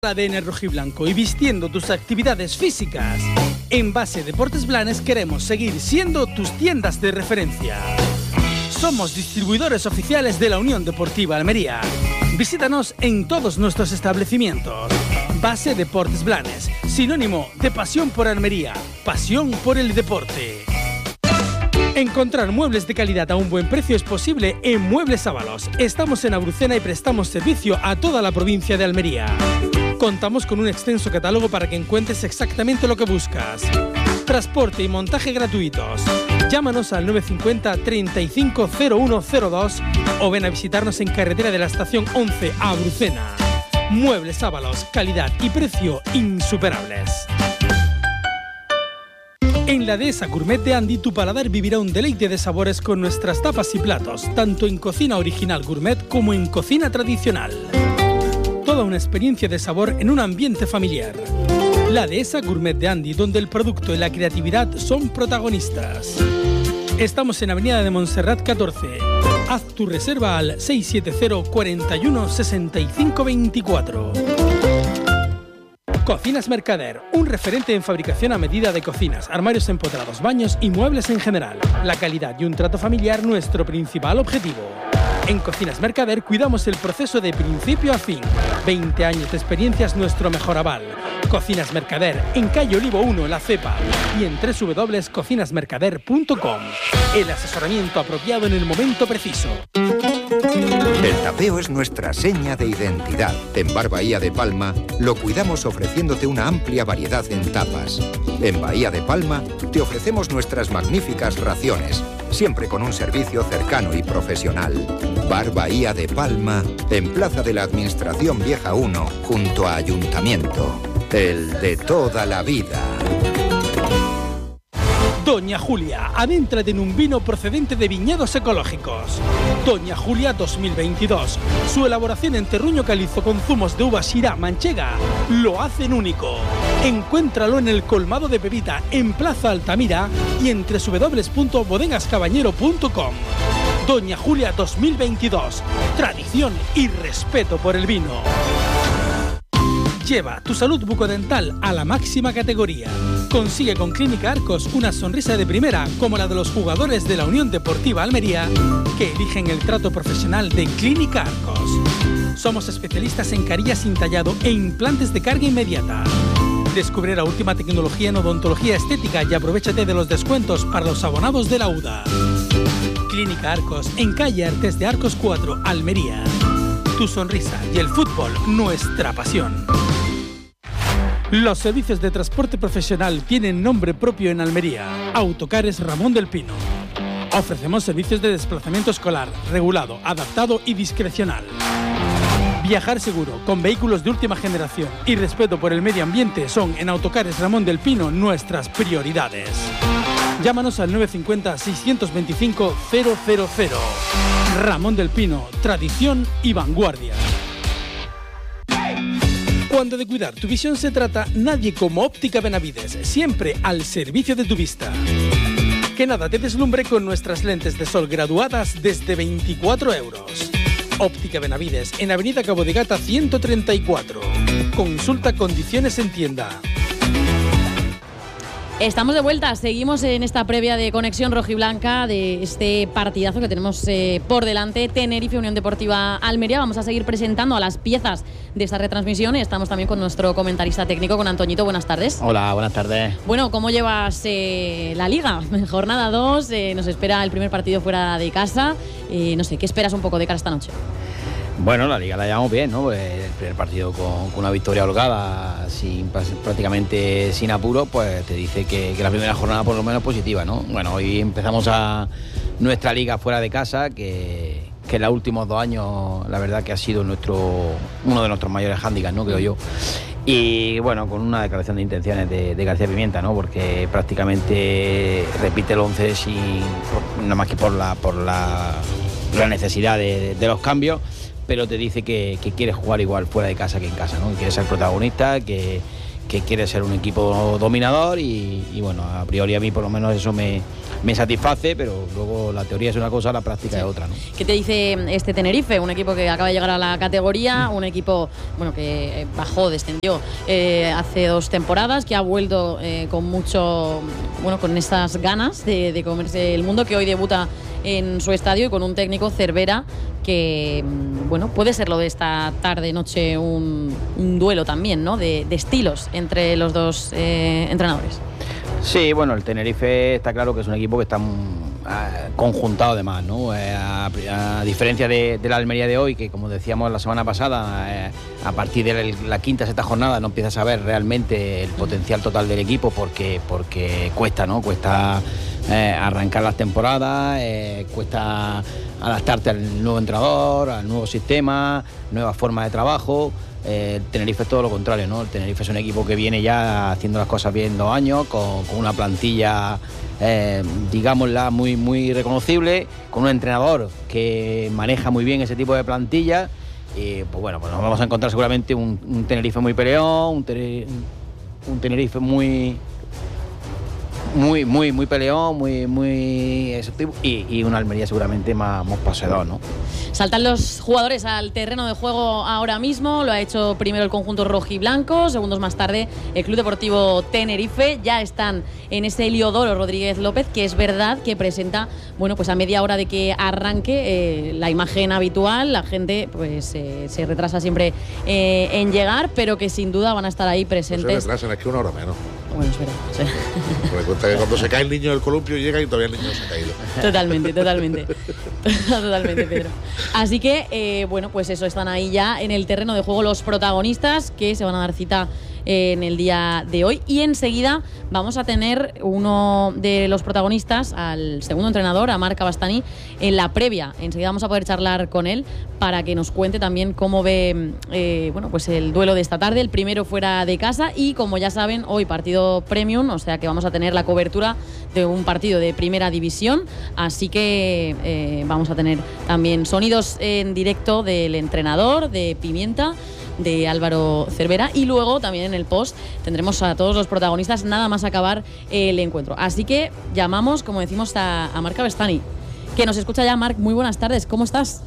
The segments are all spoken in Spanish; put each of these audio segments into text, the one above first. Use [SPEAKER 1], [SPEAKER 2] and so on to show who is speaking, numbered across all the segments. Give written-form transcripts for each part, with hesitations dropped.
[SPEAKER 1] ADN rojiblanco y vistiendo tus actividades físicas. En Base Deportes Blanes queremos seguir siendo tus tiendas de referencia. Somos distribuidores oficiales de la Unión Deportiva Almería. Visítanos en todos nuestros establecimientos. Base Deportes Blanes, sinónimo de pasión por Almería, pasión por el deporte. Encontrar muebles de calidad a un buen precio es posible en Muebles Ábalos. Estamos en Abrucena y prestamos servicio a toda la provincia de Almería. Contamos con un extenso catálogo para que encuentres exactamente lo que buscas. Transporte y montaje gratuitos. Llámanos al 950 35 0102 o ven a visitarnos en carretera de la estación 11 a Abrucena. Muebles Ábalos, calidad y precio insuperables. En la dehesa Gourmet de Andy, tu paladar vivirá un deleite de sabores con nuestras tapas y platos, tanto en cocina original gourmet como en cocina tradicional. Toda una experiencia de sabor en un ambiente familiar. La dehesa Gourmet de Andy, donde el producto y la creatividad son protagonistas. Estamos en Avenida de Montserrat 14. Haz tu reserva al 670 41 65 24. Cocinas Mercader, un referente en fabricación a medida de cocinas, armarios empotrados, baños y muebles en general. La calidad y un trato familiar, nuestro principal objetivo. En Cocinas Mercader cuidamos el proceso de principio a fin. 20 años de experiencia es nuestro mejor aval. Cocinas Mercader, en calle Olivo 1, La Cepa, y en www.cocinasmercader.com. El asesoramiento apropiado en el momento preciso.
[SPEAKER 2] El tapeo es nuestra seña de identidad. En Bar Bahía de Palma lo cuidamos ofreciéndote una amplia variedad en tapas. En Bahía de Palma te ofrecemos nuestras magníficas raciones, siempre con un servicio cercano y profesional. Bar Bahía de Palma, en Plaza de la Administración Vieja 1, junto a Ayuntamiento. El de toda la vida.
[SPEAKER 1] Doña Julia, adéntrate en un vino procedente de viñedos ecológicos. Doña Julia 2022. Su elaboración en terruño calizo con zumos de uva Syrah manchega lo hacen único. Encuéntralo en el colmado de Pepita, en Plaza Altamira y en www.bodegascabañero.com. Doña Julia 2022. Tradición y respeto por el vino. Lleva tu salud bucodental a la máxima categoría. Consigue con Clínica Arcos una sonrisa de primera como la de los jugadores de la Unión Deportiva Almería que eligen el trato profesional de Clínica Arcos. Somos especialistas en carillas sin tallado e implantes de carga inmediata. Descubre la última tecnología en odontología estética y aprovéchate de los descuentos para los abonados de la UDA. Clínica Arcos, en calle Artes de Arcos 4, Almería. Tu sonrisa y el fútbol, nuestra pasión. Los servicios de transporte profesional tienen nombre propio en Almería. Autocares Ramón del Pino. Ofrecemos servicios de desplazamiento escolar, regulado, adaptado y discrecional. Viajar seguro, con vehículos de última generación y respeto por el medio ambiente son en Autocares Ramón del Pino nuestras prioridades. Llámanos al 950 625 000. Ramón del Pino, tradición y vanguardia. Cuando de cuidar tu visión se trata, nadie como Óptica Benavides, siempre al servicio de tu vista. Que nada te deslumbre con nuestras lentes de sol graduadas desde 24 euros. Óptica Benavides, en Avenida Cabo de Gata 134. Consulta condiciones en tienda.
[SPEAKER 3] Estamos de vuelta, seguimos en esta previa de Conexión Rojiblanca de este partidazo que tenemos por delante, Tenerife Unión Deportiva Almería. Vamos a seguir presentando a las piezas de esta retransmisión y estamos también con nuestro comentarista técnico, con Antoñito. Buenas tardes.
[SPEAKER 4] Hola, buenas tardes.
[SPEAKER 3] Bueno, ¿cómo llevas la Liga? Jornada 2, nos espera el primer partido fuera de casa. No sé, ¿qué esperas un poco de cara a esta noche?
[SPEAKER 4] Bueno, la Liga la llevamos bien, ¿no? El primer partido con una victoria holgada, prácticamente sin apuro, pues te dice que la primera jornada por lo menos positiva, ¿no? Bueno, hoy empezamos a nuestra Liga fuera de casa, que en los últimos 2 años la verdad que ha sido uno de nuestros mayores hándicaps, ¿no? Creo yo. Y bueno, con una declaración de intenciones de García Pimienta, ¿no? Porque prácticamente repite el 11 nada más que por la necesidad de los cambios, pero te dice que quiere jugar igual fuera de casa que en casa, ¿no? Que quiere ser protagonista, que quiere ser un equipo dominador y bueno, a priori a mí por lo menos eso me satisface, pero luego la teoría es una cosa, la práctica es otra, ¿no?
[SPEAKER 3] ¿Qué te dice este Tenerife? Un equipo que acaba de llegar a la categoría, un equipo que descendió hace 2 temporadas, que ha vuelto con esas ganas de comerse el mundo, que hoy debuta en su estadio y con un técnico, Cervera, que puede ser lo de esta tarde-noche un duelo también, ¿no? De estilos entre los dos entrenadores.
[SPEAKER 4] Sí, bueno, el Tenerife está claro que es un equipo que está conjuntado además, ¿no? A diferencia de la Almería de hoy, que como decíamos la semana pasada, a partir de la quinta, sexta jornada no empiezas a ver realmente el potencial total del equipo porque cuesta, ¿no? Cuesta arrancar las temporadas, cuesta adaptarte al nuevo entrenador, al nuevo sistema, nuevas formas de trabajo. El Tenerife es todo lo contrario, ¿no? El Tenerife es un equipo que viene ya haciendo las cosas bien 2 años, con una plantilla, digámosla, muy, muy reconocible, con un entrenador que maneja muy bien ese tipo de plantilla. Y pues nos vamos a encontrar seguramente un Tenerife muy peleón, un Tenerife muy peleón, muy exhaustivo y una Almería seguramente más poseedor, ¿no?
[SPEAKER 3] Saltan los jugadores al terreno de juego ahora mismo. Lo ha hecho primero el conjunto rojiblanco, segundos más tarde el Club Deportivo Tenerife. Ya están en ese Heliodoro Rodríguez López, que es verdad que presenta, a media hora de que arranque la imagen habitual. La gente se retrasa siempre en llegar, pero que sin duda van a estar ahí presentes.
[SPEAKER 5] No se retrasan, es que 1 hora menos.
[SPEAKER 3] Bueno, espera. Sí.
[SPEAKER 5] Me cuenta que cuando se cae el niño del columpio llega y todavía el niño no se ha caído.
[SPEAKER 3] Totalmente. Totalmente, Pedro. Así que, eso, están ahí ya en el terreno de juego los protagonistas que se van a dar cita en el día de hoy. Y enseguida vamos a tener uno de los protagonistas, al segundo entrenador, a Marc Abastani, en la previa. Enseguida vamos a poder charlar con él para que nos cuente también cómo ve el duelo de esta tarde, el primero fuera de casa. Y como ya saben, hoy partido premium, o sea que vamos a tener la cobertura de un partido de primera división. Así que vamos a tener también sonidos en directo del entrenador, de Pimienta, de Álvaro Cervera, y luego también en el post tendremos a todos los protagonistas nada más acabar el encuentro. Así que llamamos, como decimos, a Marc Abastani, que nos escucha ya. Marc, muy buenas tardes, ¿cómo estás?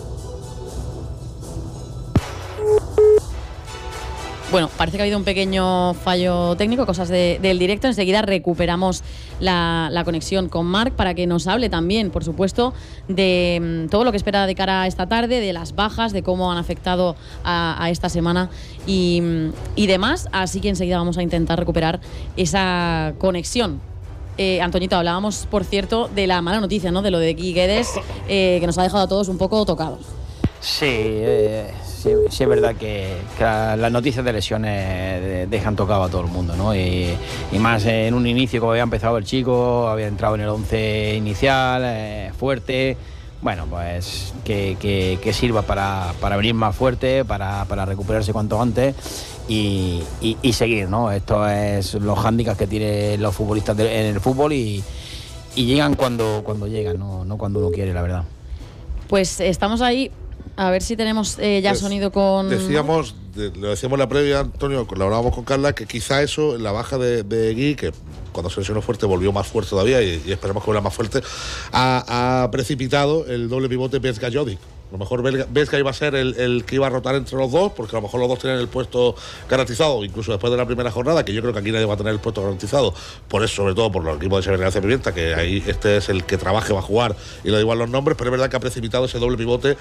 [SPEAKER 3] Bueno, parece que ha habido un pequeño fallo técnico, cosas del directo. Enseguida recuperamos la conexión con Marc para que nos hable también, por supuesto, de todo lo que espera de cara a esta tarde, de las bajas, de cómo han afectado a esta semana y demás. Así que enseguida vamos a intentar recuperar esa conexión. Antoñito, hablábamos, por cierto, de la mala noticia, ¿no? De lo de Guy Guedes, que nos ha dejado a todos un poco tocados.
[SPEAKER 4] Sí, sí es verdad que las noticias de lesiones dejan tocado a todo el mundo, ¿no? Y más en un inicio, como había empezado el chico, había entrado en el 11 inicial, fuerte. Bueno, pues que sirva para venir más fuerte, para recuperarse cuanto antes y seguir, ¿no? Esto es los hándicaps que tienen los futbolistas en el fútbol y llegan cuando llegan, no cuando uno quiere, la verdad.
[SPEAKER 3] Pues estamos ahí. A ver si tenemos ya sonido con...
[SPEAKER 5] Lo decíamos en la previa, Antonio, lo hablábamos con Carla, que quizá eso, la baja de Gui, que cuando se lesionó fuerte volvió más fuerte todavía y esperamos que vuelva más fuerte, ha precipitado el doble pivote Vesga-Jovic. A lo mejor Vesga iba a ser el que iba a rotar entre los dos, porque a lo mejor los dos tienen el puesto garantizado, incluso después de la primera jornada, que yo creo que aquí nadie va a tener el puesto garantizado, por eso, sobre todo por los equipos de Severance Pimienta, que ahí este es el que trabaje, va a jugar, y le da igual los nombres, pero es verdad que ha precipitado ese doble pivote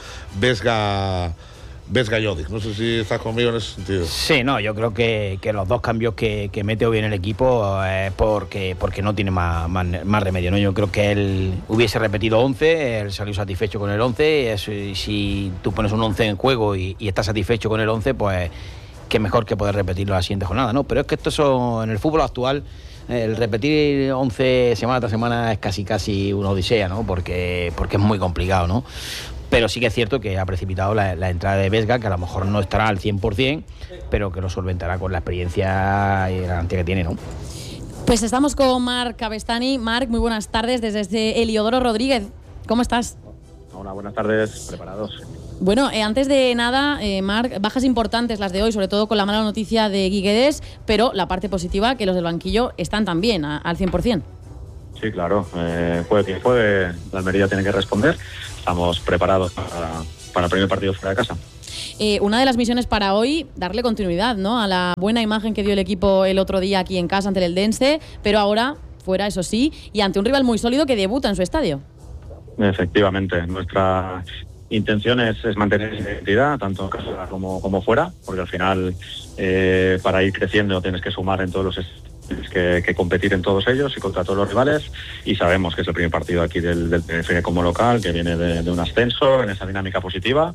[SPEAKER 5] Vesga-Jovic. No sé si estás conmigo en ese sentido.
[SPEAKER 4] Sí, no, yo creo que los dos cambios que mete hoy en el equipo es porque no tiene más remedio, ¿no? Yo creo que él hubiese repetido 11, él salió satisfecho con el 11, si tú pones un 11 en juego y estás satisfecho con el 11, pues qué mejor que poder repetirlo la siguiente jornada, ¿no? Pero es que esto en el fútbol actual, el repetir 11 semana tras semana es casi una odisea, ¿no? Porque es muy complicado, ¿no? Pero sí que es cierto que ha precipitado la entrada de Vesga, que a lo mejor no estará al 100%, pero que lo solventará con la experiencia y la garantía que tiene, ¿no?
[SPEAKER 3] Pues estamos con Marc Abastani. Marc, muy buenas tardes desde Heliodoro Rodríguez. ¿Cómo estás?
[SPEAKER 6] Hola, buenas tardes. ¿Preparados?
[SPEAKER 3] Bueno, antes de nada, Marc, bajas importantes las de hoy, sobre todo con la mala noticia de Guiguedes, pero la parte positiva, que los del banquillo están también al 100%.
[SPEAKER 6] Sí, claro, puede que puede, la Almería tiene que responder, estamos preparados para el primer partido fuera de casa.
[SPEAKER 3] Una de las misiones para hoy, darle continuidad, ¿no?, a la buena imagen que dio el equipo el otro día aquí en casa ante el Eldense, pero ahora fuera, eso sí, y ante un rival muy sólido que debuta en su estadio.
[SPEAKER 6] Efectivamente, nuestra intención es mantener esa identidad, tanto en casa como fuera, porque al final para ir creciendo tienes que sumar en todos los tienes que competir en todos ellos y contra todos los rivales, y sabemos que es el primer partido aquí del Tenerife como local, que viene de un ascenso en esa dinámica positiva.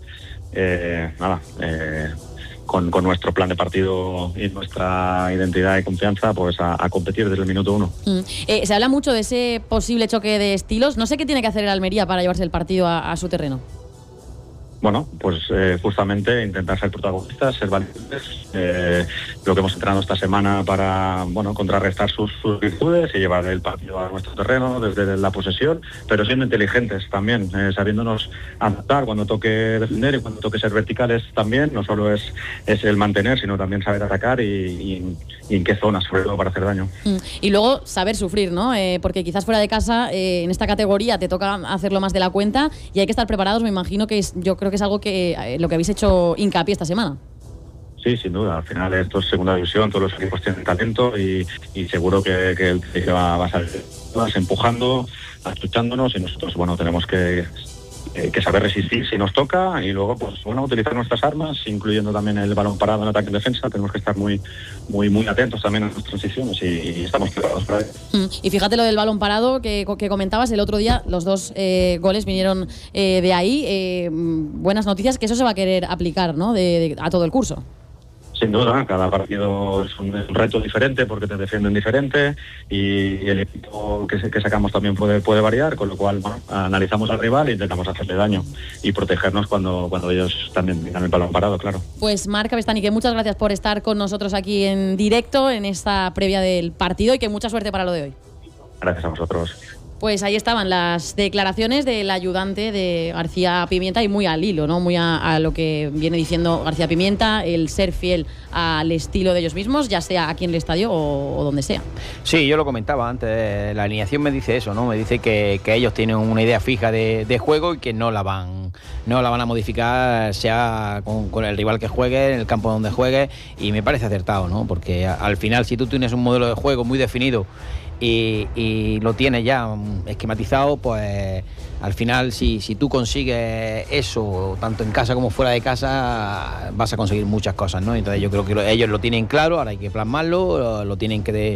[SPEAKER 6] Con nuestro plan de partido y nuestra identidad y confianza, pues a competir desde el minuto 1.
[SPEAKER 3] Se habla mucho de ese posible choque de estilos. No sé qué tiene que hacer el Almería para llevarse el partido a su terreno.
[SPEAKER 6] Bueno, pues justamente intentar ser protagonistas, ser valientes, lo que hemos entrenado esta semana para, bueno, contrarrestar sus virtudes y llevar el partido a nuestro terreno desde la posesión, pero siendo inteligentes también, sabiéndonos adaptar cuando toque defender y cuando toque ser verticales también. No solo es el mantener, sino también saber atacar y en qué zonas, sobre todo, para hacer daño.
[SPEAKER 3] Y luego saber sufrir, ¿no? Porque quizás fuera de casa, en esta categoría te toca hacerlo más de la cuenta y hay que estar preparados. Me imagino que yo creo que es algo que lo que habéis hecho hincapié esta semana.
[SPEAKER 6] Sí, sin duda. Al final esto es segunda división, todos los equipos tienen talento y seguro que el que va a salir empujando, achuchándonos, y nosotros, bueno, tenemos que saber resistir si nos toca y luego, pues bueno, utilizar nuestras armas, incluyendo también el balón parado en ataque y defensa. Tenemos que estar muy atentos también a nuestras transiciones y estamos preparados para ello.
[SPEAKER 3] Y fíjate lo del balón parado que comentabas el otro día, los dos goles vinieron de ahí. Buenas noticias, que eso se va a querer aplicar, ¿no?, a todo el curso.
[SPEAKER 6] Sin duda, cada partido es un reto diferente porque te defienden diferente y el equipo que sacamos también puede variar, con lo cual, bueno, analizamos al rival e intentamos hacerle daño y protegernos cuando ellos también tengan el balón parado, claro.
[SPEAKER 3] Pues Marc Avestany, que muchas gracias por estar con nosotros aquí en directo en esta previa del partido y que mucha suerte para lo de hoy.
[SPEAKER 6] Gracias a vosotros.
[SPEAKER 3] Pues ahí estaban las declaraciones del ayudante de García Pimienta y muy al hilo, ¿no?, muy a lo que viene diciendo García Pimienta, el ser fiel al estilo de ellos mismos, ya sea aquí en el estadio o donde sea.
[SPEAKER 4] Sí, yo lo comentaba antes, la alineación me dice eso, ¿no? Me dice que ellos tienen una idea fija de juego y que no la van a modificar, sea con el rival que juegue, en el campo donde juegue, y me parece acertado, ¿no? Porque al final, si tú tienes un modelo de juego muy definido y lo tienes ya esquematizado, pues al final si tú consigues eso, tanto en casa como fuera de casa, vas a conseguir muchas cosas, ¿no? Entonces yo creo que ellos lo tienen claro, ahora hay que plasmarlo, lo tienen que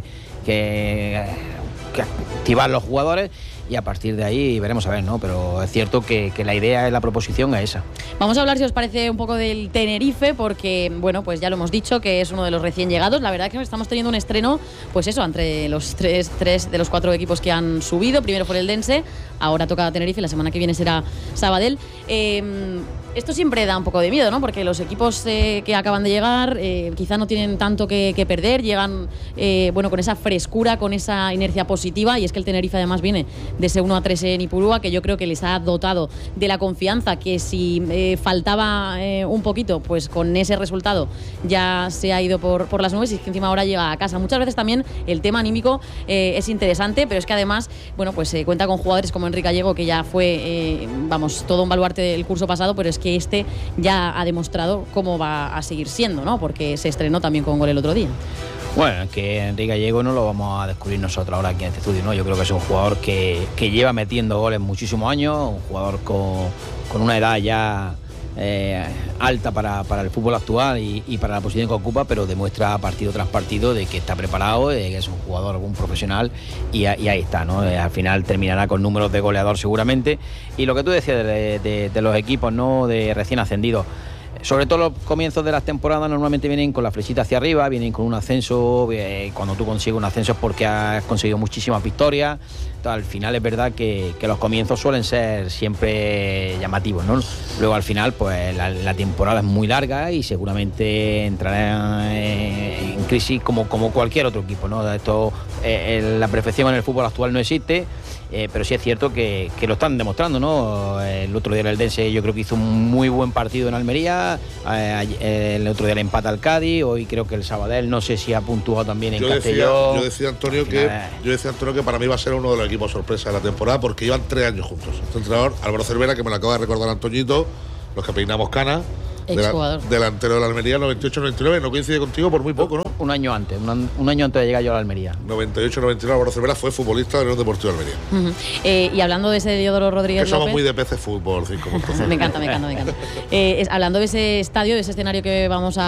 [SPEAKER 4] activar los jugadores y a partir de ahí veremos a ver, ¿no? Pero es cierto que la idea, la proposición es esa.
[SPEAKER 3] Vamos a hablar, si os parece, un poco del Tenerife, porque, bueno, pues ya lo hemos dicho, que es uno de los recién llegados. La verdad es que estamos teniendo un estreno, pues eso, entre los tres de los 4 equipos que han subido. Primero fue el Eldense, ahora toca Tenerife, la semana que viene será Sabadell. Esto siempre da un poco de miedo, ¿no? Porque los equipos que acaban de llegar quizá no tienen tanto que perder, llegan bueno, con esa frescura, con esa inercia positiva, y es que el Tenerife además viene de ese 1-3 en Ipurúa, que yo creo que les ha dotado de la confianza que si faltaba un poquito, pues con ese resultado ya se ha ido por las nubes, y es que encima ahora llega a casa. Muchas veces también el tema anímico es interesante, pero es que además, bueno, pues cuenta con jugadores como Enrique Gallego, que ya fue, vamos, todo un baluarte del curso pasado, pero es que este ya ha demostrado cómo va a seguir siendo, ¿no? Porque se estrenó también con gol el otro día.
[SPEAKER 4] Bueno, que Enrique Gallego no lo vamos a descubrir nosotros ahora aquí en este estudio, ¿no? Yo creo que es un jugador que lleva metiendo goles muchísimos años, un jugador con una edad ya alta para el fútbol actual y para la posición que ocupa, pero demuestra partido tras partido de que está preparado, de que es un jugador, un profesional, y ahí está, ¿no? Al final terminará con números de goleador seguramente. Y lo que tú decías de los equipos, ¿no?, de recién ascendidos, sobre todo los comienzos de las temporadas normalmente vienen con la flechita hacia arriba, vienen con un ascenso. Cuando tú consigues un ascenso es porque has conseguido muchísimas victorias. Entonces, al final es verdad que los comienzos suelen ser siempre llamativos, ¿no? Luego al final pues la temporada es muy larga y seguramente entrará en crisis como cualquier otro equipo, ¿no? Esto, la perfección en el fútbol actual no existe, pero sí es cierto que lo están demostrando, ¿no? El otro día el Eldense yo creo que hizo un muy buen partido en Almería, el otro día el empate al Cádiz, hoy creo que el Sabadell no sé si ha puntuado también en Castellón.
[SPEAKER 5] Yo decía Antonio que para mí va a ser uno de los equipos sorpresa de la temporada, porque llevan 3 años juntos. Este entrenador, Álvaro Cervera, que me lo acaba de recordar Antoñito, los que peinamos canas, delantero de la Almería, 98-99, no coincide contigo por muy poco, ¿no?
[SPEAKER 4] Un año antes de llegar yo a la Almería.
[SPEAKER 5] 98-99, Álvaro Cervera fue futbolista del Unión Deportiva de Almería.
[SPEAKER 3] Y hablando de ese Diodoro Rodríguez
[SPEAKER 5] que somos
[SPEAKER 3] López,
[SPEAKER 5] muy de PC Fútbol 5 puntos.
[SPEAKER 3] me encanta. Hablando de ese estadio, de ese escenario que en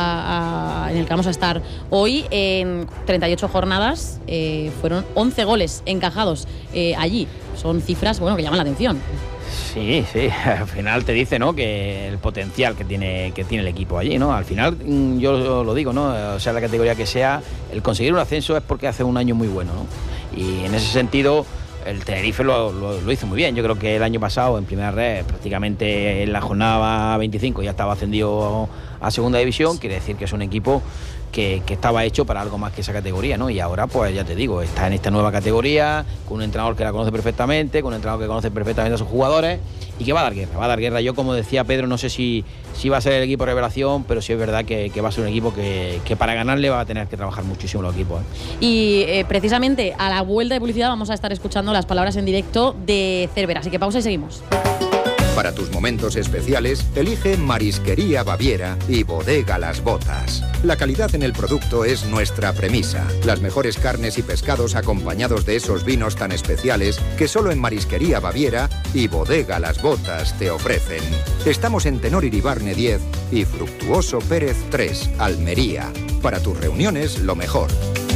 [SPEAKER 3] el que vamos a estar hoy, en 38 jornadas fueron 11 goles encajados allí. Son cifras, que llaman la atención.
[SPEAKER 4] Sí, al final te dice, ¿no?, que el potencial que tiene el equipo allí, ¿no? Al final, yo lo digo, ¿no?, o sea, la categoría que sea, el conseguir un ascenso es porque hace un año muy bueno, ¿no? Y en ese sentido, el Tenerife lo hizo muy bien. Yo creo que el año pasado, en primera red, prácticamente en la jornada 25 ya estaba ascendido a segunda división. Quiere decir que es un equipo que estaba hecho para algo más que esa categoría, ¿no? Y ahora, pues ya te digo, está en esta nueva categoría, con un entrenador que la conoce perfectamente, con un entrenador que conoce perfectamente a sus jugadores y que va a dar guerra. Yo, como decía Pedro, no sé si va a ser el equipo revelación, pero sí es verdad que va a ser un equipo que para ganarle va a tener que trabajar muchísimo los equipos, ¿eh?
[SPEAKER 3] Y precisamente a la vuelta de publicidad vamos a estar escuchando las palabras en directo de Cervera, así que pausa y seguimos.
[SPEAKER 2] Para tus momentos especiales, elige Marisquería Baviera y Bodega Las Botas. La calidad en el producto es nuestra premisa. Las mejores carnes y pescados acompañados de esos vinos tan especiales que solo en Marisquería Baviera y Bodega Las Botas te ofrecen. Estamos en Tenor Iribarne 10 y Fructuoso Pérez 3, Almería. Para tus reuniones, lo mejor.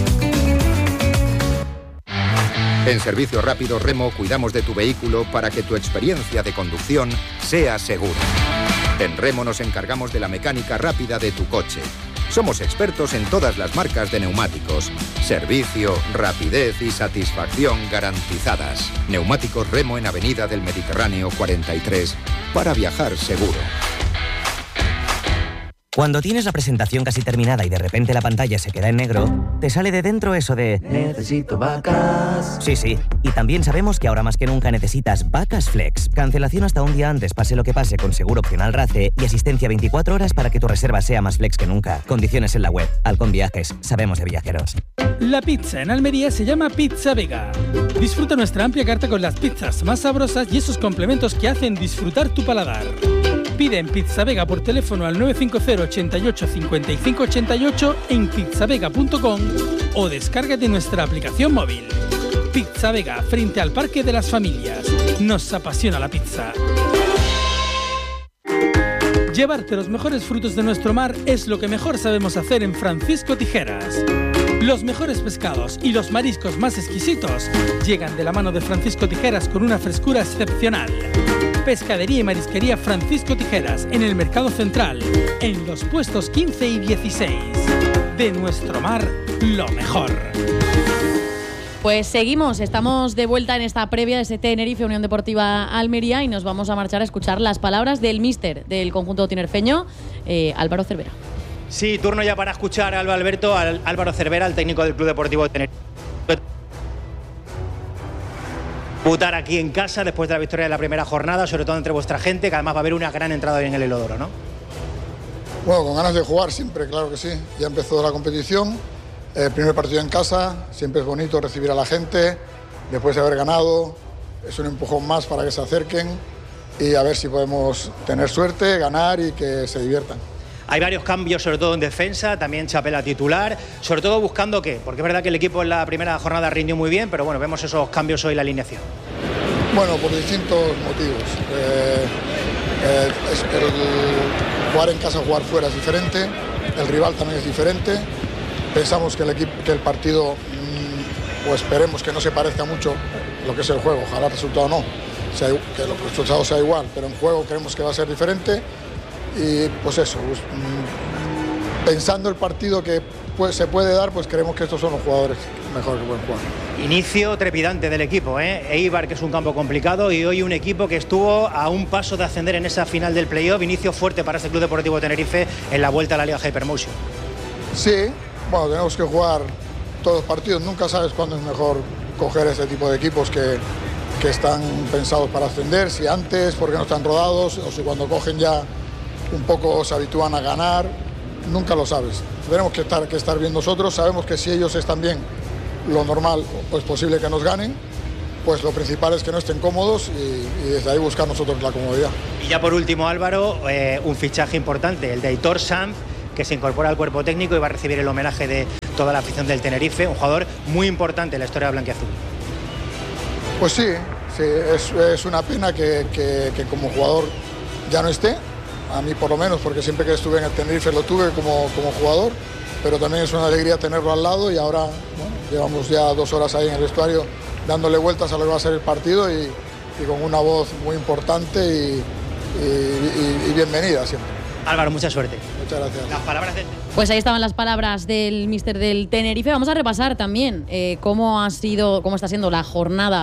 [SPEAKER 2] En Servicio Rápido Remo cuidamos de tu vehículo para que tu experiencia de conducción sea segura. En Remo nos encargamos de la mecánica rápida de tu coche. Somos expertos en todas las marcas de neumáticos. Servicio, rapidez y satisfacción garantizadas. Neumáticos Remo en Avenida del Mediterráneo 43 para viajar seguro.
[SPEAKER 7] Cuando tienes la presentación casi terminada y de repente la pantalla se queda en negro, te sale de dentro eso de necesito vacas. Sí, y también sabemos que ahora más que nunca necesitas Vacas Flex. Cancelación hasta un día antes, pase lo que pase, con seguro opcional RACE y asistencia 24 horas para que tu reserva sea más flex que nunca. Condiciones en la web. Halcón Viajes. Sabemos de viajeros.
[SPEAKER 1] La pizza en Almería se llama Pizza Vega. Disfruta nuestra amplia carta con las pizzas más sabrosas y esos complementos que hacen disfrutar tu paladar. Pide en Pizza Vega por teléfono al 950 88 55 88 en pizzavega.com o descárgate nuestra aplicación móvil. Pizza Vega, frente al Parque de las Familias. Nos apasiona la pizza. Llevarte los mejores frutos de nuestro mar es lo que mejor sabemos hacer en Francisco Tijeras. Los mejores pescados y los mariscos más exquisitos llegan de la mano de Francisco Tijeras con una frescura excepcional. Pescadería y Marisquería Francisco Tijeras, en el Mercado Central, en los puestos 15 y 16. De nuestro mar, lo mejor.
[SPEAKER 3] Pues seguimos, estamos de vuelta en esta previa de ese Tenerife Unión Deportiva Almería y nos vamos a marchar a escuchar las palabras del míster del conjunto tinerfeño, Álvaro Cervera.
[SPEAKER 8] Sí, turno ya para escuchar a Álvaro Cervera, el técnico del Club Deportivo Tenerife. Disputar aquí en casa después de la victoria de la primera jornada, sobre todo entre vuestra gente, que además va a haber una gran entrada hoy en el Helodoro, ¿no?
[SPEAKER 9] Bueno, con ganas de jugar siempre, claro que sí. Ya empezó la competición, primer partido en casa, siempre es bonito recibir a la gente, después de haber ganado, es un empujón más para que se acerquen y a ver si podemos tener suerte, ganar y que se diviertan.
[SPEAKER 8] Hay varios cambios, sobre todo en defensa, también Chapela titular, sobre todo buscando qué, porque es verdad que el equipo en la primera jornada rindió muy bien, pero bueno, vemos esos cambios hoy en la alineación.
[SPEAKER 9] Bueno, por distintos motivos. Jugar en casa, jugar fuera es diferente, el rival también es diferente. Pensamos que el partido, o esperemos que no se parezca mucho a lo que es el juego, ojalá el resultado no, que el resultado sea igual, pero en juego creemos que va a ser diferente. Y pues eso, pensando el partido que se puede dar, pues creemos que estos son los jugadores mejor que pueden jugar.
[SPEAKER 8] Inicio trepidante del equipo, Eibar, que es un campo complicado, y hoy un equipo que estuvo a un paso de ascender en esa final del playoff. Inicio fuerte para este Club Deportivo Tenerife en la vuelta a la Liga Hypermotion.
[SPEAKER 9] Sí, Bueno, tenemos que jugar todos los partidos. Nunca sabes cuándo es mejor coger ese tipo de equipos que están pensados para ascender, si antes, porque no están rodados, o si cuando cogen ya un poco se habitúan a ganar. Nunca lo sabes. Tenemos que estar bien nosotros. Sabemos que si ellos están bien, lo normal o es posible que nos ganen. Pues lo principal es que no estén cómodos y desde ahí buscar nosotros la comodidad.
[SPEAKER 8] Y ya por último, Álvaro, un fichaje importante, el de Aitor Sanz, que se incorpora al cuerpo técnico y va a recibir el homenaje de toda la afición del Tenerife, un jugador muy importante en la historia blanquiazul.
[SPEAKER 9] Pues sí, es una pena que como jugador ya no esté, a mí por lo menos, porque siempre que estuve en el Tenerife lo tuve como jugador, pero también es una alegría tenerlo al lado y ahora bueno, llevamos ya 2 horas ahí en el vestuario dándole vueltas a lo que va a ser el partido y con una voz muy importante y bienvenida siempre.
[SPEAKER 8] Álvaro, mucha suerte.
[SPEAKER 9] Muchas gracias.
[SPEAKER 8] Las palabras del...
[SPEAKER 3] Pues ahí estaban las palabras del míster del Tenerife. Vamos a repasar también cómo está siendo la jornada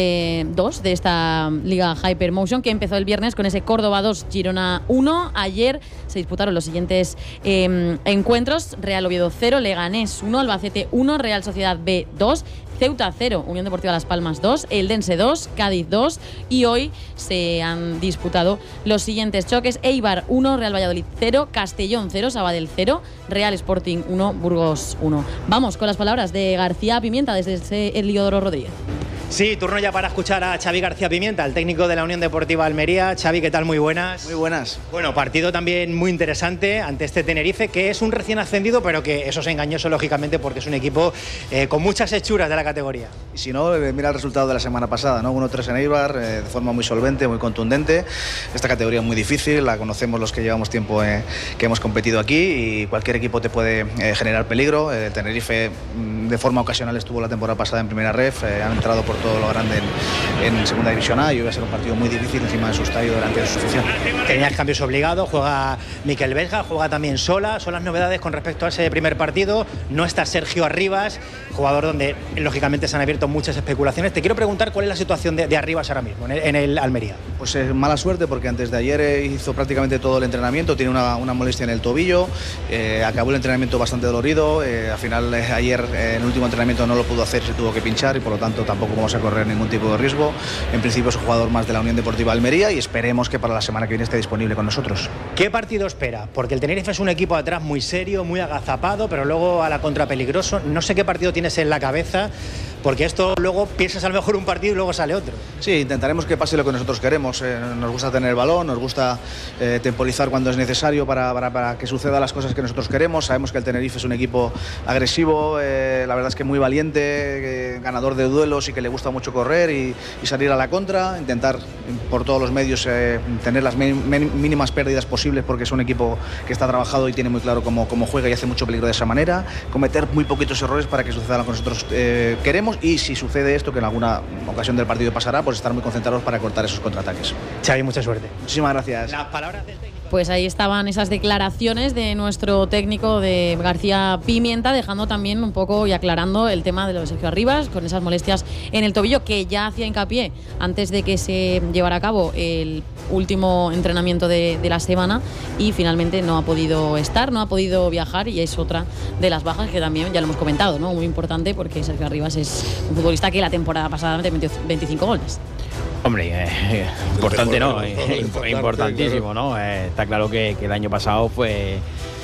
[SPEAKER 3] 2 de esta Liga Hypermotion, que empezó el viernes con ese Córdoba 2, Girona 1. Ayer se disputaron los siguientes encuentros: Real Oviedo 0, Leganés 1, Albacete 1, Real Sociedad B 2, Ceuta 0, Unión Deportiva Las Palmas 2, Eldense 2, Cádiz 2, y hoy se han disputado los siguientes choques: Eibar 1, Real Valladolid 0, Castellón 0, Sabadell 0, Real Sporting 1, Burgos 1. Vamos con las palabras de García Pimienta desde el Heliodoro Rodríguez.
[SPEAKER 8] Sí, turno ya para escuchar a Xavi García Pimienta, el técnico de la Unión Deportiva Almería. Xavi, ¿qué tal? Muy buenas.
[SPEAKER 10] Muy buenas.
[SPEAKER 8] Bueno, partido también muy interesante ante este Tenerife, que es un recién ascendido, pero que eso es engañoso, lógicamente, porque es un equipo con muchas hechuras de la categoría.
[SPEAKER 10] Y si no, mira el resultado de la semana pasada, ¿no? 1-3 en Eibar, de forma muy solvente, muy contundente. Esta categoría es muy difícil, la conocemos los que llevamos tiempo que hemos competido aquí, y cualquier equipo te puede generar peligro. El Tenerife de forma ocasional estuvo la temporada pasada en primera ref, han entrado por todo lo grande en segunda división A, y hoy va a ser un partido muy difícil encima de su estadio delante de su afición.
[SPEAKER 8] Tenías cambios obligados, juega Miquel Vesga, juega también Sola. Son las novedades con respecto a ese primer partido. No está Sergio Arribas, jugador donde lógicamente se han abierto muchas especulaciones. Te quiero preguntar cuál es la situación de Arribas ahora mismo en el Almería.
[SPEAKER 10] Pues mala suerte, porque antes de ayer hizo prácticamente todo el entrenamiento, tiene una molestia en el tobillo, acabó el entrenamiento bastante dolorido, al final ayer en el último entrenamiento no lo pudo hacer, se tuvo que pinchar, y por lo tanto tampoco vamos a correr ningún tipo de riesgo. En principio es un jugador más de la Unión Deportiva Almería y esperemos que para la semana que viene esté disponible con nosotros.
[SPEAKER 8] ¿Qué partido espera? Porque el Tenerife es un equipo atrás muy serio, muy agazapado, pero luego a la contra peligroso. No sé qué partido tienes en la cabeza, porque esto luego piensas a lo mejor un partido y luego sale otro.
[SPEAKER 10] Sí, intentaremos que pase lo que nosotros queremos. Nos gusta tener el balón, nos gusta temporizar cuando es necesario para que sucedan las cosas que nosotros queremos. Sabemos que el Tenerife es un equipo agresivo, la verdad es que muy valiente, ganador de duelos y que le gusta mucho correr y salir a la contra, intentar por todos los medios tener las mínimas pérdidas posibles, porque es un equipo que está trabajado y tiene muy claro cómo juega y hace mucho peligro de esa manera, cometer muy poquitos errores para que suceda lo que nosotros queremos, y si sucede esto, que en alguna ocasión del partido pasará, pues estar muy concentrados para cortar esos contraataques.
[SPEAKER 8] Xavi, mucha suerte.
[SPEAKER 10] Muchísimas gracias.
[SPEAKER 8] Las palabras del técnico.
[SPEAKER 3] Pues ahí estaban esas declaraciones de nuestro técnico, de García Pimienta, dejando también un poco y aclarando el tema de lo de Sergio Arribas, con esas molestias en el tobillo, que ya hacía hincapié antes de que se llevara a cabo el último entrenamiento de la semana, y finalmente no ha podido estar, no ha podido viajar, y es otra de las bajas que también ya lo hemos comentado, ¿no? Muy importante, porque Sergio Arribas es un futbolista que la temporada pasada metió 25 goles.
[SPEAKER 4] Hombre, importante, ¿no? Importantísimo, ¿no? Está claro que el año pasado fue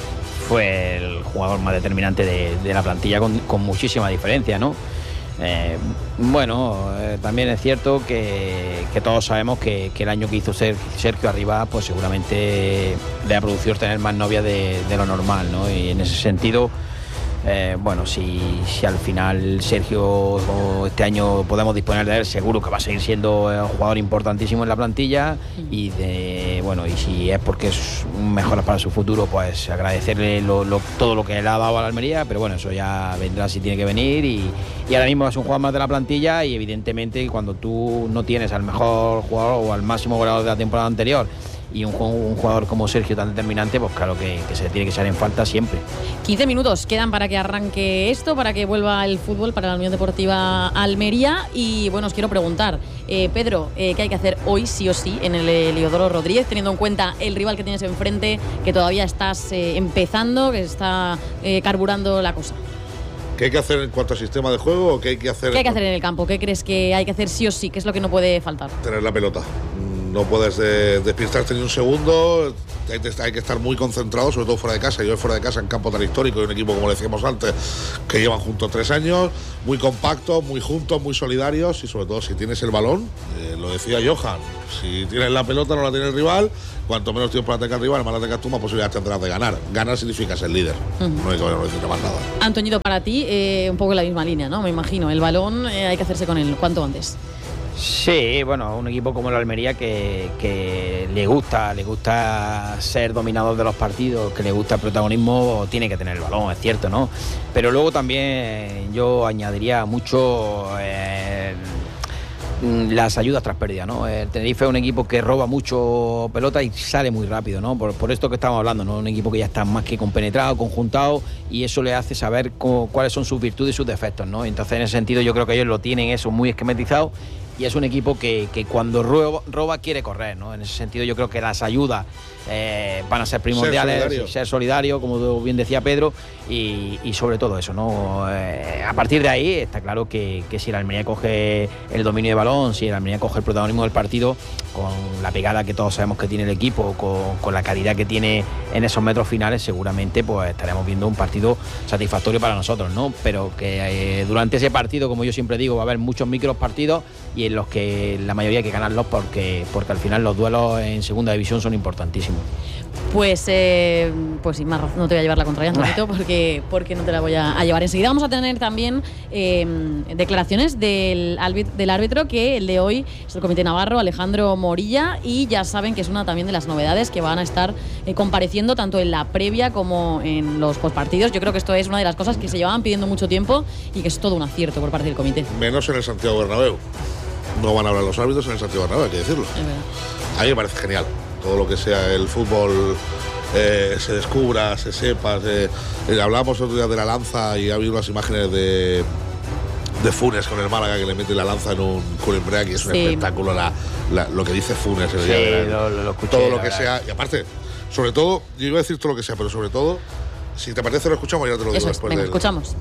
[SPEAKER 4] el jugador más determinante de la plantilla, con muchísima diferencia, ¿no? También es cierto que todos sabemos que el año que hizo Sergio Arribas, pues seguramente le ha producido tener más novias de lo normal, ¿no? Y en ese sentido, si al final Sergio este año podemos disponer de él, seguro que va a seguir siendo un jugador importantísimo en la plantilla, y si es porque es un mejora para su futuro, pues agradecerle todo lo que le ha dado a la Almería, pero bueno, eso ya vendrá si tiene que venir, y ahora mismo es un jugador más de la plantilla, y evidentemente cuando tú no tienes al mejor jugador o al máximo goleador de la temporada anterior y un jugador como Sergio tan determinante, pues claro que se tiene que echar en falta siempre.
[SPEAKER 3] 15 minutos quedan para que arranque esto, para que vuelva el fútbol para la Unión Deportiva Almería. Y bueno, os quiero preguntar, Pedro, ¿qué hay que hacer hoy sí o sí en el Heliodoro Rodríguez, teniendo en cuenta el rival que tienes enfrente, que todavía estás empezando, que está carburando la cosa?
[SPEAKER 5] ¿Qué hay que hacer en cuanto al sistema de juego o qué hay que hacer?
[SPEAKER 3] ¿Qué hay que hacer en el campo? ¿Qué crees que hay que hacer sí o sí? ¿Qué es lo que no puede faltar?
[SPEAKER 5] Tener la pelota. No puedes despistarte ni un segundo. Hay que estar muy concentrado, sobre todo fuera de casa. Yo fuera de casa en campo tan histórico y un equipo, como decíamos antes, que llevan juntos 3 años, muy compactos, muy juntos, muy solidarios y sobre todo si tienes el balón, lo decía Johan, si tienes la pelota no la tiene el rival, cuanto menos tiempo para atacar el rival, más la atacas tú, más posibilidades tendrás de ganar. Ganar significa ser líder, no hay que decir más nada.
[SPEAKER 3] Antoñito, para ti, un poco en la misma línea, ¿no? Me imagino, el balón hay que hacerse con él cuanto antes.
[SPEAKER 4] Sí, bueno, un equipo como el Almería que le gusta ser dominador de los partidos, que le gusta el protagonismo, tiene que tener el balón, es cierto, ¿no? Pero luego también yo añadiría mucho las ayudas tras pérdida, ¿no? El Tenerife es un equipo que roba mucho pelota y sale muy rápido, ¿no? Por esto que estamos hablando, ¿no? Un equipo que ya está más que compenetrado, conjuntado, y eso le hace saber cuáles son sus virtudes y sus defectos, ¿no? Entonces, en ese sentido, yo creo que ellos lo tienen eso muy esquematizado. Y es un equipo que cuando roba quiere correr, ¿no? En ese sentido yo creo que las ayudas van a ser primordiales, ser solidario, como bien decía Pedro, y sobre todo eso, ¿no? A partir de ahí está claro que si el Almería coge el dominio de balón, si el Almería coge el protagonismo del partido, con la pegada que todos sabemos que tiene el equipo, con la calidad que tiene en esos metros finales, seguramente pues estaremos viendo un partido satisfactorio para nosotros, ¿no? Pero que durante ese partido, como yo siempre digo, va a haber muchos micros partidos y en los que la mayoría hay que ganarlos porque al final los duelos en segunda división son importantísimos.
[SPEAKER 3] Pues sin más razón no te voy a llevar la contraria, Antonito, porque no te la voy a llevar. Enseguida vamos a tener también declaraciones del árbitro, que el de hoy es el Comité Navarro, Alejandro Morilla, y ya saben que es una también de las novedades que van a estar compareciendo tanto en la previa como en los postpartidos. Yo creo que esto es una de las cosas que se llevaban pidiendo mucho tiempo y que es todo un acierto por parte del comité.
[SPEAKER 5] Menos en el Santiago Bernabéu. No van a hablar los árbitros en el Santiago Bernabéu, hay que decirlo. A mí me parece genial. Todo lo que sea el fútbol se descubra, se sepa. Hablábamos otro día de la lanza y ha habido unas imágenes de Funes con el Málaga, que le mete la lanza en un Culimbrac y es un espectáculo lo que dice Funes el día de lo escuché, todo lo que sea. Y aparte, sobre todo, yo iba a decir todo lo que sea, pero sobre todo, si te parece lo escuchamos y ya te lo digo después.
[SPEAKER 3] Venga, escuchamos.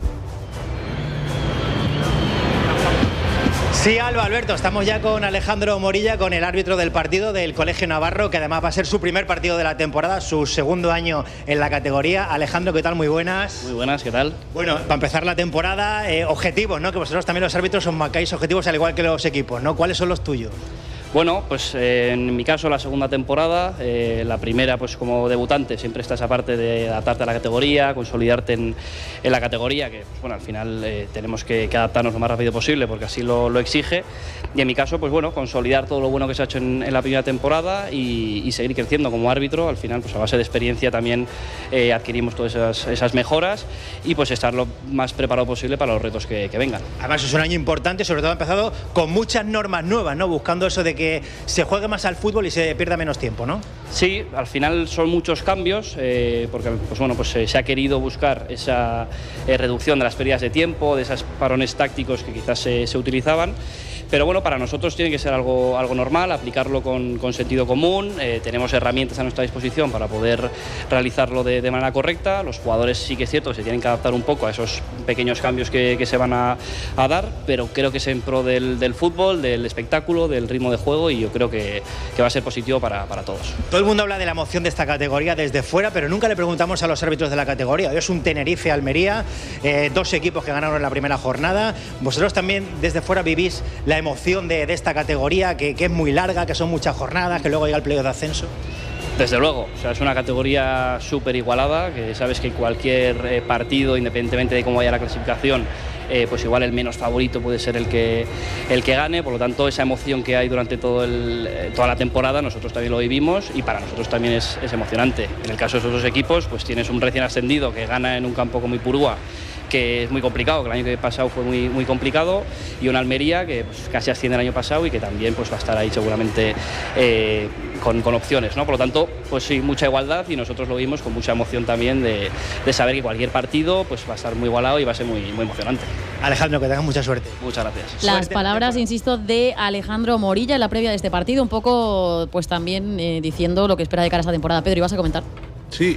[SPEAKER 8] Sí, Alba, Alberto, estamos ya con Alejandro Morilla, con el árbitro del partido del Colegio Navarro, que además va a ser su primer partido de la temporada, su segundo año en la categoría. Alejandro, ¿qué tal? Muy buenas.
[SPEAKER 11] Muy buenas, ¿qué tal?
[SPEAKER 8] Bueno, para empezar la temporada, objetivos, ¿no? Que vosotros también los árbitros os marcáis objetivos al igual que los equipos, ¿no? ¿Cuáles son los tuyos?
[SPEAKER 11] Bueno, pues en mi caso la segunda temporada, la primera pues como debutante siempre está esa parte de adaptarte a la categoría, consolidarte en la categoría, que pues, bueno, al final tenemos que adaptarnos lo más rápido posible porque así lo exige, y en mi caso pues bueno, consolidar todo lo bueno que se ha hecho en la primera temporada y seguir creciendo como árbitro. Al final pues a base de experiencia también adquirimos todas esas mejoras y pues estar lo más preparado posible para los retos que vengan.
[SPEAKER 8] Además es un año importante, sobre todo ha empezado con muchas normas nuevas, ¿no? Buscando eso de que se juegue más al fútbol y se pierda menos tiempo, ¿no?
[SPEAKER 11] Sí, al final son muchos cambios, porque pues bueno, pues se ha querido buscar esa reducción de las pérdidas de tiempo, de esos parones tácticos que quizás se utilizaban. Pero bueno, para nosotros tiene que ser algo normal, aplicarlo con sentido común. Tenemos herramientas a nuestra disposición para poder realizarlo de manera correcta. Los jugadores sí que es cierto que se tienen que adaptar un poco a esos pequeños cambios que se van a dar, pero creo que es en pro del fútbol, del espectáculo, del ritmo de juego, y yo creo que va a ser positivo para todos.
[SPEAKER 8] Todo el mundo habla de la emoción de esta categoría desde fuera, pero nunca le preguntamos a los árbitros de la categoría. Hoy es un Tenerife-Almería, dos equipos que ganaron en la primera jornada. Vosotros también desde fuera vivís la emoción de esta categoría, que es muy larga, que son muchas jornadas, que luego llega el playoff de ascenso.
[SPEAKER 11] Desde luego, o sea, es una categoría súper igualada, que sabes que cualquier partido, independientemente de cómo vaya la clasificación, pues igual el menos favorito puede ser el que gane. Por lo tanto, esa emoción que hay durante toda la temporada, nosotros también lo vivimos y para nosotros también es emocionante. En el caso de esos dos equipos, pues tienes un recién ascendido que gana en un campo como Ipurúa, que es muy complicado, que el año que pasado fue muy, muy complicado, y una Almería que pues, casi asciende el año pasado y que también pues, va a estar ahí seguramente con opciones, ¿no? Por lo tanto, pues sí, mucha igualdad, y nosotros lo vimos con mucha emoción también de saber que cualquier partido pues, va a estar muy igualado y va a ser muy, muy emocionante.
[SPEAKER 8] Alejandro, que tengas mucha suerte.
[SPEAKER 11] Muchas gracias.
[SPEAKER 3] Las palabras, insisto, de Alejandro Morilla en la previa de este partido, un poco pues también diciendo lo que espera de cara a esta temporada. Pedro, ¿ibas a comentar?
[SPEAKER 5] Sí,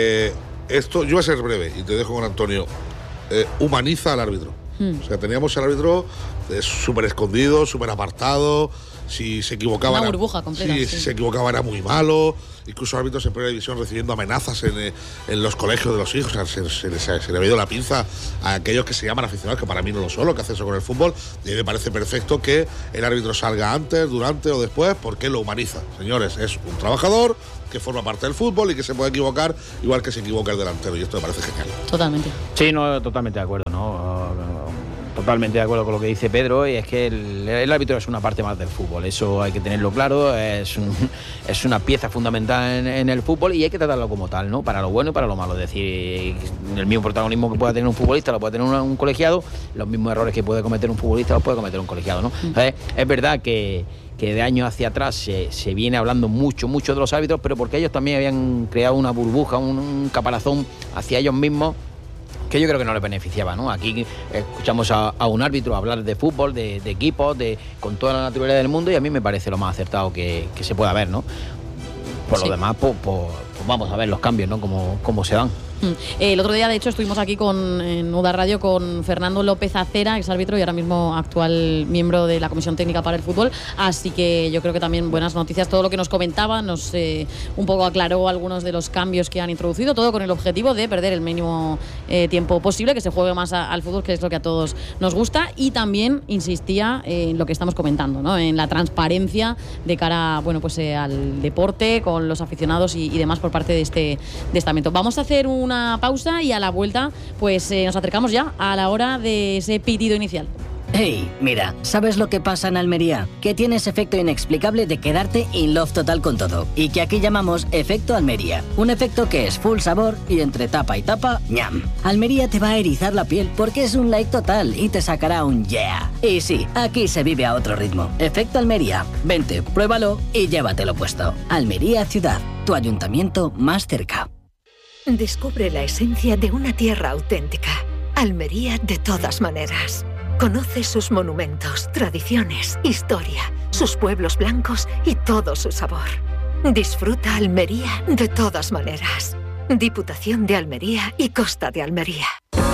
[SPEAKER 5] esto, yo voy a ser breve y te dejo con Antonio. Humaniza al árbitro. O sea, teníamos al árbitro súper escondido, súper apartado. Si se equivocaba,
[SPEAKER 3] una burbuja completa.
[SPEAKER 5] Si se equivocaba era muy malo. Incluso árbitros en primera división recibiendo amenazas en los colegios de los hijos. O sea, se le ha ido la pinza a aquellos que se llaman aficionados, que para mí no lo son, lo que hace eso con el fútbol. Y me parece perfecto que el árbitro salga antes, durante o después, porque lo humaniza. Señores, es un trabajador que forma parte del fútbol y que se puede equivocar igual que se equivoca el delantero, y esto me parece genial.
[SPEAKER 3] Totalmente.
[SPEAKER 4] Sí, no, totalmente de acuerdo, ¿no? Totalmente de acuerdo con lo que dice Pedro, y es que el árbitro es una parte más del fútbol, eso hay que tenerlo claro, es una pieza fundamental en el fútbol, y hay que tratarlo como tal, ¿no? Para lo bueno y para lo malo, es decir, el mismo protagonismo que pueda tener un futbolista lo puede tener un colegiado, los mismos errores que puede cometer un futbolista los puede cometer un colegiado, ¿no? Entonces, es verdad que de años hacia atrás se viene hablando mucho de los árbitros, pero porque ellos también habían creado una burbuja, un caparazón hacia ellos mismos, que yo creo que no les beneficiaba, ¿no? Aquí escuchamos a un árbitro hablar de fútbol, de equipos, con toda la naturaleza del mundo, y a mí me parece lo más acertado que se pueda ver, ¿no? Por lo demás, pues vamos a ver los cambios, ¿no? Cómo se dan.
[SPEAKER 3] El otro día, de hecho, estuvimos aquí en UDA Radio con Fernando López Acera, exárbitro y ahora mismo actual miembro de la Comisión Técnica para el Fútbol, así que yo creo que también buenas noticias. Todo lo que nos comentaba nos un poco aclaró algunos de los cambios que han introducido, todo con el objetivo de perder el mínimo tiempo posible, que se juegue más al fútbol, que es lo que a todos nos gusta, y también insistía en lo que estamos comentando, ¿no? En la transparencia de cara, bueno, pues al deporte, con los aficionados y demás por parte de este estamento. Vamos a hacer una pausa y a la vuelta pues nos acercamos ya a la hora de ese pitido inicial.
[SPEAKER 12] Hey, mira, ¿sabes lo que pasa en Almería? Que tiene ese efecto inexplicable de quedarte in love total con todo, y que aquí llamamos efecto Almería. Un efecto que es full sabor y entre tapa y tapa, ¡ñam! Almería te va a erizar la piel porque es un like total y te sacará un yeah. Y sí, aquí se vive a otro ritmo. Efecto Almería. Vente, pruébalo y llévatelo puesto. Almería Ciudad, tu ayuntamiento más cerca.
[SPEAKER 13] Descubre la esencia de una tierra auténtica. Almería de todas maneras. Conoce sus monumentos, tradiciones, historia, sus pueblos blancos y todo su sabor. Disfruta Almería de todas maneras. Diputación de Almería y Costa de Almería.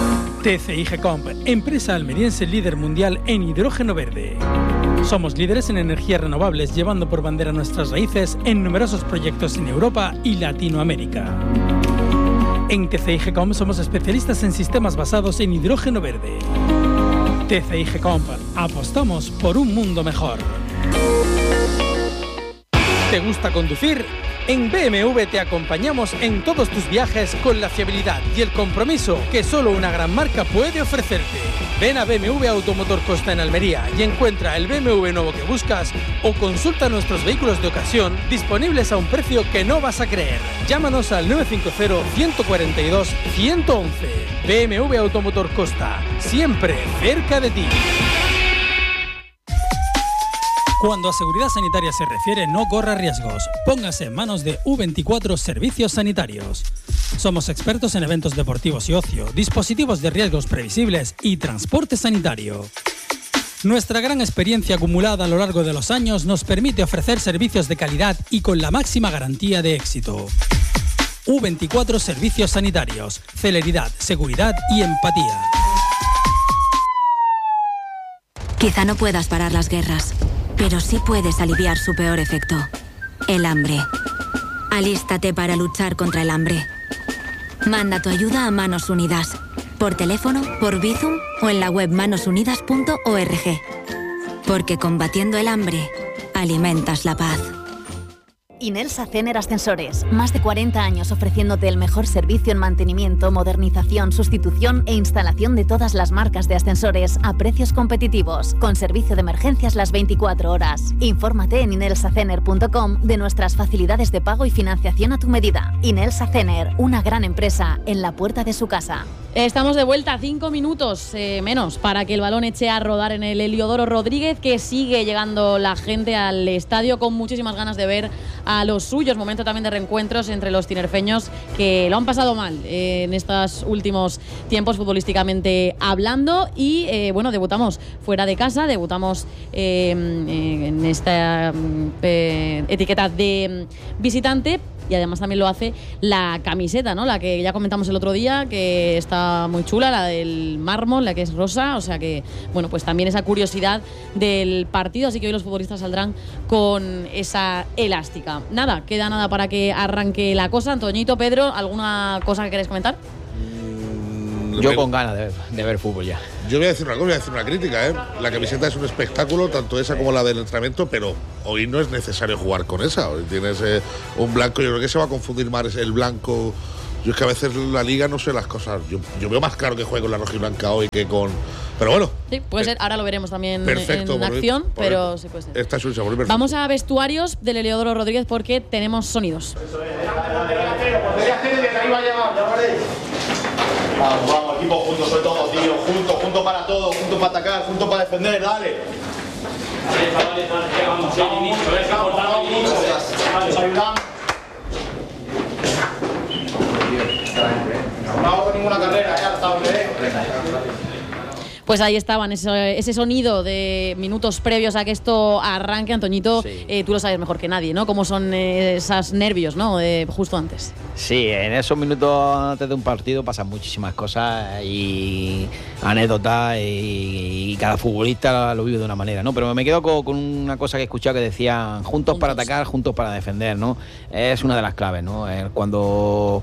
[SPEAKER 1] TCI Gecomp, empresa almeriense líder mundial en hidrógeno verde. Somos líderes en energías renovables, llevando por bandera nuestras raíces en numerosos proyectos en Europa y Latinoamérica. En TCI Gecomp somos especialistas en sistemas basados en hidrógeno verde. TCI Gecomp, apostamos por un mundo mejor. ¿Te gusta conducir? En BMW te acompañamos en todos tus viajes con la fiabilidad y el compromiso que solo una gran marca puede ofrecerte. Ven a BMW Automotor Costa en Almería y encuentra el BMW nuevo que buscas, o consulta nuestros vehículos de ocasión disponibles a un precio que no vas a creer. Llámanos al 950-142-111. BMW Automotor Costa, siempre cerca de ti. Cuando a seguridad sanitaria se refiere, no corra riesgos. Póngase en manos de U24 Servicios Sanitarios. Somos expertos en eventos deportivos y ocio, dispositivos de riesgos previsibles y transporte sanitario. Nuestra gran experiencia acumulada a lo largo de los años nos permite ofrecer servicios de calidad y con la máxima garantía de éxito. U24 Servicios Sanitarios. Celeridad, seguridad y empatía.
[SPEAKER 14] Quizá no puedas parar las guerras, pero sí puedes aliviar su peor efecto, el hambre. Alístate para luchar contra el hambre. Manda tu ayuda a Manos Unidas, por teléfono, por Bizum o en la web manosunidas.org. Porque combatiendo el hambre, alimentas la paz.
[SPEAKER 15] Inelsa Cener Ascensores. Más de 40 años ofreciéndote el mejor servicio en mantenimiento, modernización, sustitución e instalación de todas las marcas de ascensores a precios competitivos, con servicio de emergencias las 24 horas. Infórmate en inelsacener.com de nuestras facilidades de pago y financiación a tu medida. Inelsa Cener, una gran empresa en la puerta de su casa.
[SPEAKER 3] Estamos de vuelta, 5 minutos menos para que el balón eche a rodar en el Heliodoro Rodríguez, que sigue llegando la gente al estadio con muchísimas ganas de ver a los suyos. Momento también de reencuentros entre los tinerfeños que lo han pasado mal en estos últimos tiempos futbolísticamente hablando. Y bueno, debutamos fuera de casa, debutamos en esta etiqueta de visitante. Y además también lo hace la camiseta, ¿no? La que ya comentamos el otro día, que está muy chula, la del mármol, la que es rosa. O sea que, bueno, pues también esa curiosidad del partido. Así que hoy los futbolistas saldrán con esa elástica. Nada, queda nada para que arranque la cosa. Antoñito, Pedro, ¿alguna cosa que queréis comentar?
[SPEAKER 4] Yo con ganas de ver fútbol ya.
[SPEAKER 5] Yo voy a decir una cosa, voy a decir una crítica, ¿eh? La camiseta es un espectáculo, tanto esa como la del entrenamiento, pero hoy no es necesario jugar con esa. Hoy tienes un blanco, yo creo que se va a confundir más el blanco. Yo es que a veces la liga no sé las cosas. Yo veo más claro que juegue con la roja y blanca hoy que con. Pero bueno.
[SPEAKER 3] Sí, puede ser. Ahora lo veremos también
[SPEAKER 5] perfecto,
[SPEAKER 3] en acción, pero sí puede ser.
[SPEAKER 5] Esta es una perfecto.
[SPEAKER 3] Vamos a vestuarios del Heliodoro Rodríguez porque tenemos sonidos.
[SPEAKER 10] Vamos, equipo juntos, soy todos, tío, juntos para todo, juntos para atacar, juntos para defender, dale. Vamos, ayudamos. No hago ninguna carrera, ya está,
[SPEAKER 3] Pues ahí estaban, ese sonido de minutos previos a que esto arranque. Antoñito, sí. Tú lo sabes mejor que nadie, ¿no? Cómo son esos nervios, ¿no? Justo antes.
[SPEAKER 4] Sí, en esos minutos antes de un partido pasan muchísimas cosas y anécdotas y cada futbolista lo vive de una manera, ¿no? Pero me quedo con una cosa que he escuchado que decían juntos para atacar, juntos para defender, ¿no? Es una de las claves, ¿no? Cuando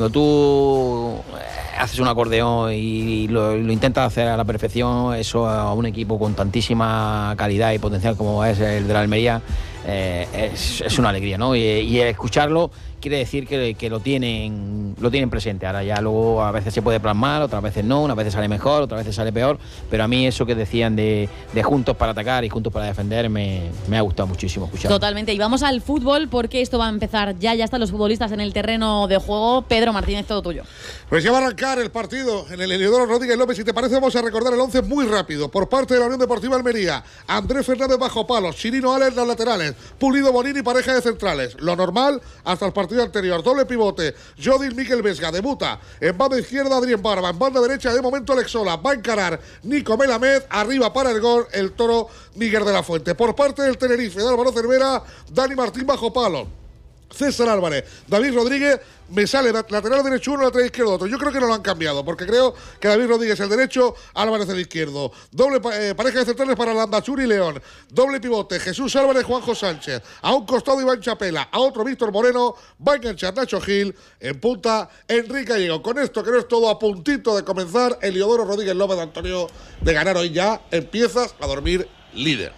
[SPEAKER 4] tú haces un acordeón y lo intentas hacer a la perfección, eso a un equipo con tantísima calidad y potencial como es el de la Almería, es una alegría, ¿no? Y escucharlo quiere decir que lo tienen presente. Ahora ya luego a veces se puede plasmar, otras veces no, unas veces sale mejor, otras veces sale peor, pero a mí eso que decían de juntos para atacar y juntos para defender me ha gustado muchísimo escuchar.
[SPEAKER 3] Totalmente, y vamos al fútbol porque esto va a empezar ya están los futbolistas en el terreno de juego. Pedro Martínez, todo tuyo.
[SPEAKER 5] Pues ya va a arrancar el partido en el Heliodoro Rodríguez López. Si te parece, vamos a recordar el 11 muy rápido. Por parte de la Unión Deportiva Almería, Andrés Fernández bajo palos, Chirino Alex en los laterales, Pulido Bonini pareja de centrales. Lo normal hasta el partido anterior. Doble pivote, Jodil Miquel Vesga debuta. En banda izquierda Adrián Barba, en banda derecha de momento Alex Sola. Va a encarar Nico Melamed, arriba para el gol el toro Miguel de la Fuente. Por parte del Tenerife de Álvaro Cervera, Dani Martín bajo palo, César Álvarez, David Rodríguez. Me sale lateral derecho uno, lateral izquierdo otro. Yo creo que no lo han cambiado, porque creo que David Rodríguez el derecho, Álvarez el izquierdo. Doble pareja de centrales para Landachuri y León. Doble pivote, Jesús Álvarez, Juanjo Sánchez. A un costado Iván Chapela, a otro Víctor Moreno. Va a enganchar Nacho Gil. En punta, Enrique Gallego. Con esto que no es todo, a puntito de comenzar, Heliodoro Rodríguez López de Antonio, de ganar hoy ya, empiezas a dormir líder.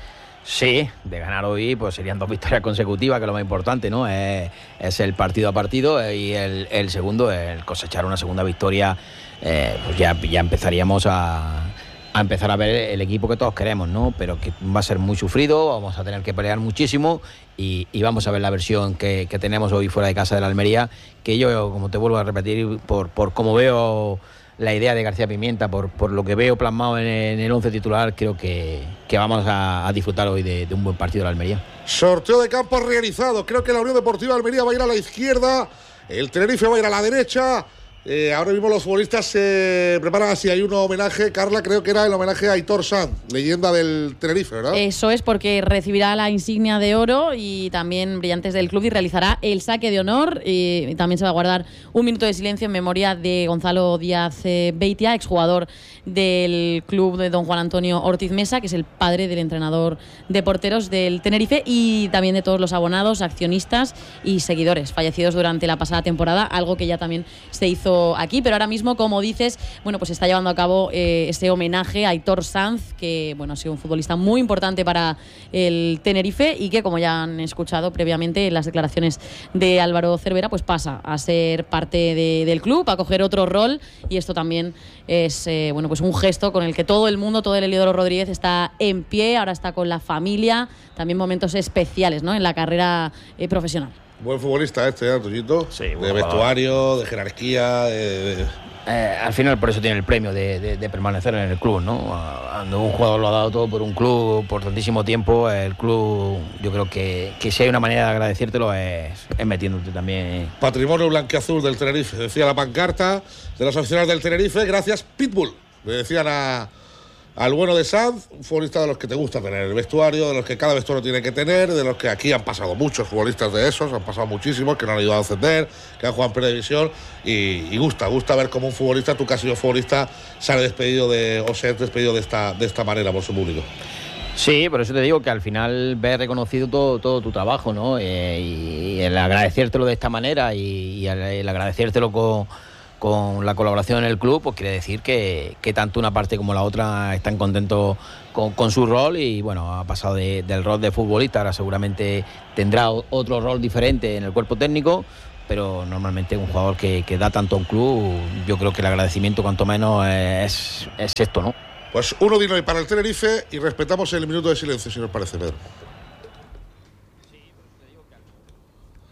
[SPEAKER 4] Sí, de ganar hoy pues serían 2 victorias consecutivas, que es lo más importante, ¿no? Es el partido a partido y el segundo, el cosechar una segunda victoria, pues ya empezaríamos a empezar a ver el equipo que todos queremos, ¿no? Pero que va a ser muy sufrido, vamos a tener que pelear muchísimo y vamos a ver la versión que tenemos hoy fuera de casa de la Almería, que yo, como te vuelvo a repetir, por cómo veo la idea de García Pimienta, por lo que veo plasmado en el 11 titular, creo que vamos a disfrutar hoy de un buen partido de la Almería.
[SPEAKER 5] Sorteo de campo realizado. Creo que la Unión Deportiva Almería va a ir a la izquierda, el Tenerife va a ir a la derecha. Ahora mismo los futbolistas se preparan así. Hay un homenaje, Carla, creo que era el homenaje a Aitor Sanz, leyenda del Tenerife, ¿verdad?
[SPEAKER 3] Eso es, porque recibirá la insignia de oro y también brillantes del club y realizará el saque de honor. Y también se va a guardar un minuto de silencio en memoria de Gonzalo Díaz Beitia, exjugador del club de don Juan Antonio Ortiz Mesa, que es el padre del entrenador de porteros del Tenerife, y también de todos los abonados, accionistas y seguidores fallecidos durante la pasada temporada, algo que ya también se hizo aquí, pero ahora mismo, como dices, bueno, pues se está llevando a cabo este homenaje a Aitor Sanz, que bueno, ha sido un futbolista muy importante para el Tenerife y que, como ya han escuchado previamente en las declaraciones de Álvaro Cervera, pues pasa a ser parte del club, a coger otro rol, y esto también es bueno, pues un gesto con el que todo el mundo, todo el Heliodoro Rodríguez está en pie, ahora está con la familia, también momentos especiales, ¿no?, en la carrera profesional.
[SPEAKER 5] Buen futbolista Toñito.
[SPEAKER 4] Sí,
[SPEAKER 5] de vestuario, de jerarquía,
[SPEAKER 4] al final por eso tiene el premio de permanecer en el club, ¿no? Cuando un jugador lo ha dado todo por un club por tantísimo tiempo, el club, yo creo que si hay una manera de agradecértelo es metiéndote también.
[SPEAKER 5] Patrimonio blanquiazul del Tenerife, decía la pancarta de los aficionados del Tenerife, gracias Pitbull. Le decían al bueno de Sanz, un futbolista de los que te gusta tener el vestuario, de los que cada vestuario tiene que tener, de los que aquí han pasado muchos futbolistas de esos, han pasado muchísimos, que no han ayudado a ascender, que han jugado en primera división, y gusta ver cómo un futbolista, tú que has sido futbolista, sale despedido o se ha despedido de esta manera por su público.
[SPEAKER 4] Sí, por eso te digo que al final ves reconocido todo tu trabajo, ¿no? Y el agradecértelo de esta manera y el agradecértelo con la colaboración en el club, pues quiere decir que tanto una parte como la otra están contentos con su rol y bueno, ha pasado del rol de futbolista, ahora seguramente tendrá otro rol diferente en el cuerpo técnico, pero normalmente un jugador que da tanto a un club, yo creo que el agradecimiento cuanto menos es esto, ¿no?
[SPEAKER 5] Pues 1-1 para el Tenerife y respetamos el minuto de silencio, si nos parece, Pedro.